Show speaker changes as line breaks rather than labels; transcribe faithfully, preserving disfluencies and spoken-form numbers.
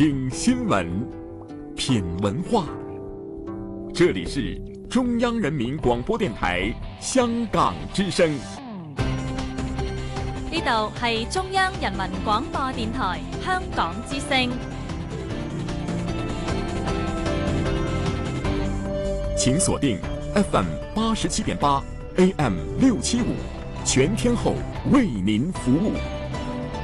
听新闻，品文化。这里是中央人民廣播電台香港之聲。
呢度係中央人民廣播電台香港之聲。
請鎖定 F M 八十七點八 A M 六七五，全天候為您服務。